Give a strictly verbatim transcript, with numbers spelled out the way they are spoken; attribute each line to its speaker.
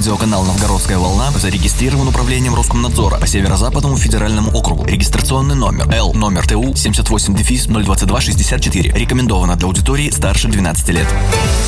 Speaker 1: Радиоканал «Новгородская волна» зарегистрирован управлением Роскомнадзора по Северо-Западному федеральному округу. Регистрационный номер Л номер ТУ семьдесят восемь ноль двадцать два шестьдесят четыре. Рекомендовано для аудитории старше двенадцати лет.